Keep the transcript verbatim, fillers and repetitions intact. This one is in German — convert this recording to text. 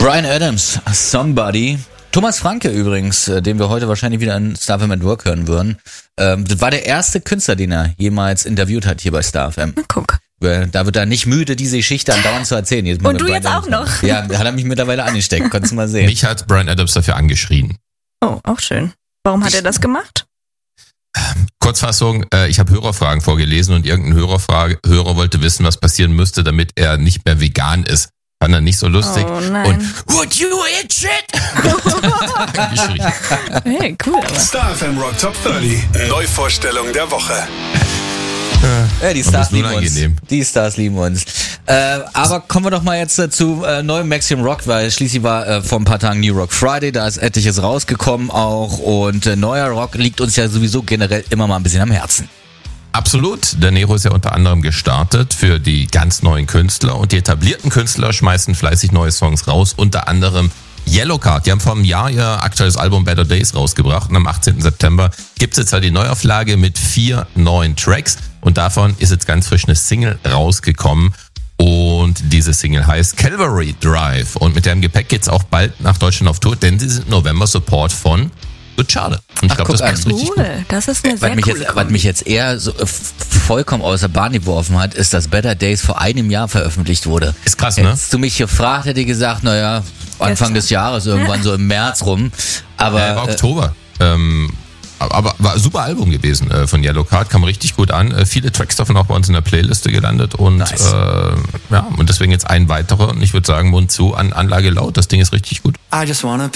Bryan Adams, Somebody. Thomas Franke übrigens, den wir heute wahrscheinlich wieder in Star F M at Work hören würden. Ähm, das war der erste Künstler, den er jemals interviewt hat hier bei Star F M. Na, guck. Da wird er nicht müde, diese Geschichte andauernd zu erzählen. Jedes Mal Und du Bryan jetzt auch Adams. noch. Ja, da hat er mich mittlerweile angesteckt, konntest du mal sehen. Mich hat Bryan Adams dafür angeschrien. Oh, auch schön. Warum hat er das gemacht? Kurzfassung, äh, ich habe Hörerfragen vorgelesen und irgendein Hörerfrage, Hörer wollte wissen, was passieren müsste, damit er nicht mehr vegan ist. Fand er nicht so lustig. Oh nein. Und Would you eat shit? Geschrien. Hey, cool. Aber. Star F M Rock Top dreißig. Neuvorstellung der Woche. Ja, die Aber Stars ist lieben uns. unangenehm. Die Stars lieben uns. Äh, aber kommen wir doch mal jetzt äh, zu äh, neuem Maximum Rock, weil schließlich war äh, vor ein paar Tagen New Rock Friday, da ist etliches rausgekommen auch und äh, neuer Rock liegt uns ja sowieso generell immer mal ein bisschen am Herzen. Absolut. Der Nero ist ja unter anderem gestartet für die ganz neuen Künstler und die etablierten Künstler schmeißen fleißig neue Songs raus, unter anderem Yellowcard. Die haben vor einem Jahr ihr aktuelles Album Better Days rausgebracht und am achtzehnten September gibt es jetzt halt die Neuauflage mit vier neuen Tracks und davon ist jetzt ganz frisch eine Single rausgekommen und diese Single heißt Calvary Drive und mit dem Gepäck geht's auch bald nach Deutschland auf Tour, denn sie sind November Support von Good Charlotte. Und ich glaube, das passt richtig gut. Cool, das ist eine sehr Was mich, coole jetzt, was mich jetzt eher so äh, vollkommen aus der Bahn geworfen hat, ist, dass Better Days vor einem Jahr veröffentlicht wurde. Ist krass, ne? Hättest du mich gefragt, hätte ich gesagt, naja, Anfang des Jahres, irgendwann so im März rum. Aber Äh, war Oktober. Ähm, aber war ein super Album gewesen äh, von Yellowcard, kam richtig gut an. Äh, viele Tracks davon auch bei uns in der Playliste gelandet und Nice. äh, ja, und deswegen jetzt ein weiterer und ich würde sagen, Mund zu, an Anlage laut, das Ding ist richtig gut. I just wanna